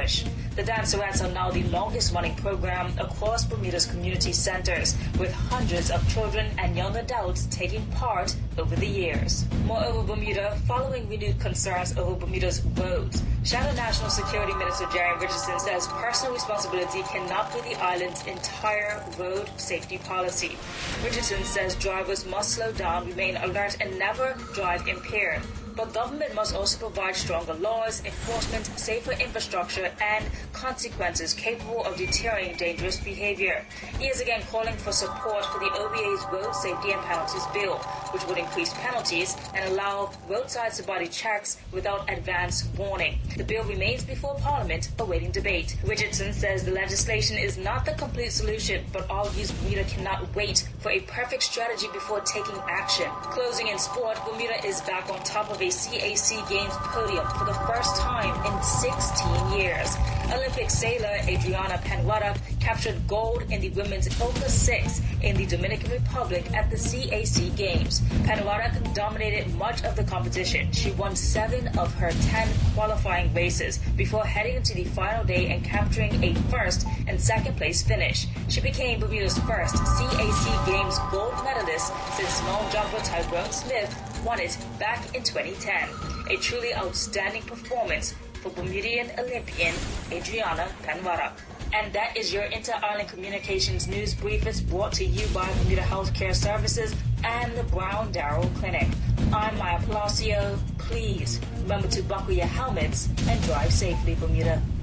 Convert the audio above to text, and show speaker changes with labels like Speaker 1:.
Speaker 1: push. The Dancerettes are now the longest-running program across Bermuda's community centers, with hundreds of children and young adults taking part over the years. Moreover, Bermuda, following renewed concerns over Bermuda's roads, Shadow National Security Minister Jerry Richardson says personal responsibility cannot be the island's entire road safety policy. Richardson says drivers must slow down, remain alert, and never drive impaired. But government must also provide stronger laws, enforcement, safer infrastructure, and consequences capable of deterring dangerous behavior. He is again calling for support for the OBA's Road Safety and Penalties Bill, which would increase penalties and allow roadside sobriety checks without advance warning. The bill remains before Parliament, awaiting debate. Richardson says the legislation is not the complete solution, but argues Bermuda cannot wait for a perfect strategy before taking action. Closing in sport, Bermuda is back on top of a CAC Games podium for the first time in 16 years. Olympic sailor Adriana Penwara captured gold in the women's Oka 6 in the Dominican Republic at the CAC Games. Penwara dominated much of the competition. She won 7 of her 10 qualifying races before heading into the final day and capturing a first and second place finish. She became Bermuda's first CAC Games gold medalist since long jumper Tyrone Smith won it back in 2010. A truly outstanding performance for Bermudian Olympian Adriana Penwara. And that is your Inter-Island Communications News Brief. It's brought to you by Bermuda Healthcare Services and the Brown Darrow Clinic. I'm Maya Palacio. Please remember to buckle your helmets and drive safely, Bermuda.